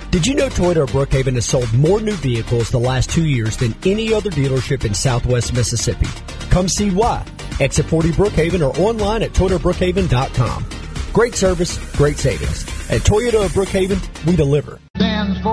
Did you know Toyota of Brookhaven has sold more new vehicles the last 2 years than any other dealership in Southwest Mississippi? Come see why. Exit 40 Brookhaven or online at ToyotaBrookhaven.com. Great service, great savings. At Toyota of Brookhaven, we deliver.